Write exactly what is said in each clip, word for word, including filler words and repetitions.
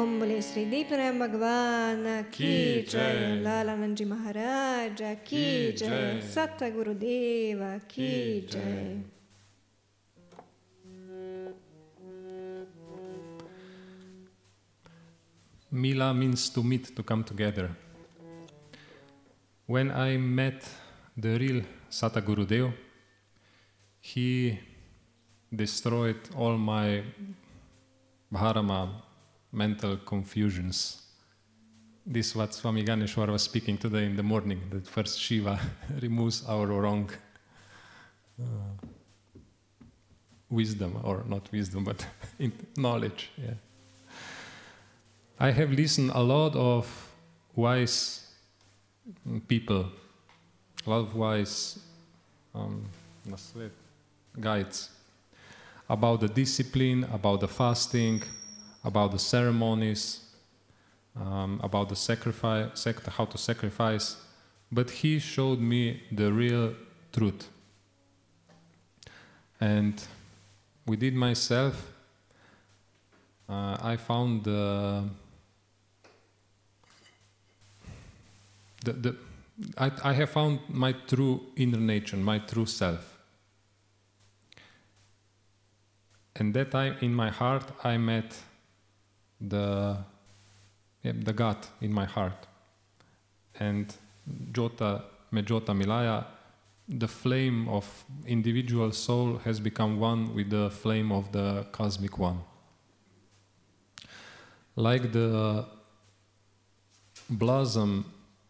Om Bole Sri Deepnarayana Bhagwan Ki Jai, Lalanandji Maharaja Ki Jai, Satguru Deva Ki Jai. Mila means to meet, to come together. When I met the real Satguru Deva, he destroyed all my bharama, mental confusions. This is what Swami Ganeshwar was speaking today in the morning, that first Shiva removes our wrong uh, wisdom, or not wisdom, but knowledge. Yeah. I have listened a lot of wise people, a lot of wise um, guides about the discipline, about the fasting, about the ceremonies, um, about the sacrifice, sac- how to sacrifice. But he showed me the real truth. And within myself, uh, I found the The, the, I, I have found my true inner nature, my true self. And that time in my heart I met the, yeah, the God in my heart. And Jota, Mejota Milaya, the flame of individual soul has become one with the flame of the cosmic one. Like the blossom,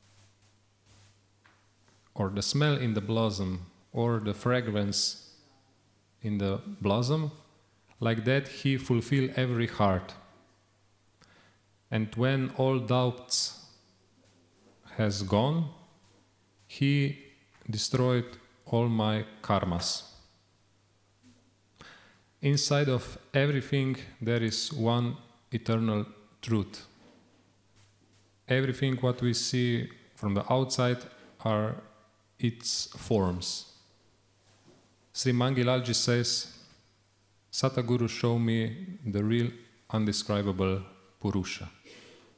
or the smell in the blossom, or the fragrance in the blossom, like that he fulfilled every heart. And when all doubts has gone, he destroyed all my karmas. Inside of everything there is one eternal truth. Everything what we see from the outside are its forms. Sri Mangilalji says, Satguru showed me the real undescribable Purusha.